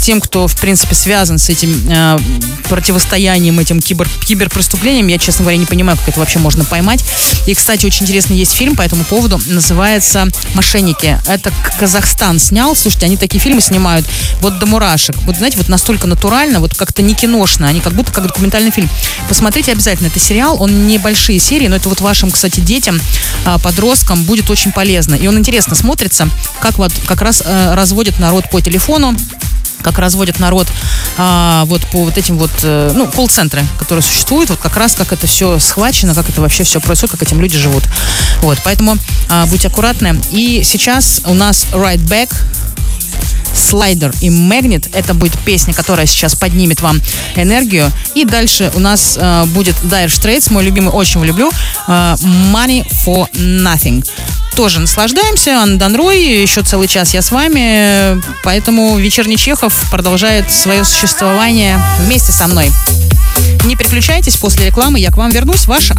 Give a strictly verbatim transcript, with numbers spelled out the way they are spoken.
тем, кто, в принципе, связан с этим э, противостоянием, этим кибер, киберпреступлением. Я, честно говоря, не понимаю, как это вообще можно поймать. И, кстати, очень интересный есть фильм по этому поводу. Называется «Мошенники». Это Казахстан снял. Слушайте, они такие фильмы снимают вот до мурашек. Вот, знаете, вот настолько натурально, вот как-то не киношно. Они как будто как документальный фильм. Посмотрите обязательно. Это сериал. Он небольшие серии, но это вот вашим, кстати, детям, подросткам будет очень полезно. И он интересно смотрится, как вот как раз э, разводят народ по телефону, как разводят народ а, вот по вот этим вот, э, ну, колл-центры, которые существуют, вот как раз как это все схвачено, как это вообще все происходит, как этим люди живут. Вот, поэтому а, будьте аккуратны. И сейчас у нас Right Back, Слайдер и Magnet. Это будет песня, которая сейчас поднимет вам энергию. И дальше у нас э, будет Dire Straits, мой любимый, очень его люблю, э, Money for Nothing. Тоже наслаждаемся. Анна Данрой, еще целый час я с вами. Поэтому вечерний Чехов продолжает свое существование вместе со мной. Не переключайтесь, после рекламы я к вам вернусь. Ваша